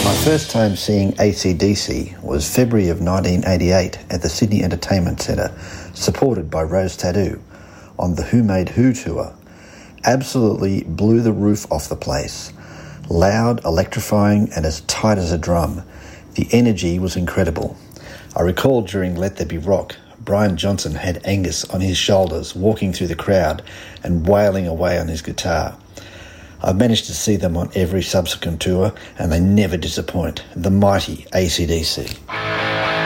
My first time seeing AC/DC was February of 1988 at the Sydney Entertainment Centre, supported by Rose Tattoo, on the Who Made Who tour. Absolutely blew the roof off the place. Loud, electrifying, and as tight as a drum. The energy was incredible. I recall during Let There Be Rock, Brian Johnson had Angus on his shoulders walking through the crowd and wailing away on his guitar. I've managed to see them on every subsequent tour, and they never disappoint. The mighty AC/DC.